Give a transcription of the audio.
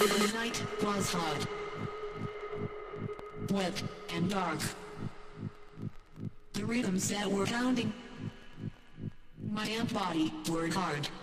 The night was hot, wet, and dark. The rhythms that were pounding my body were hard.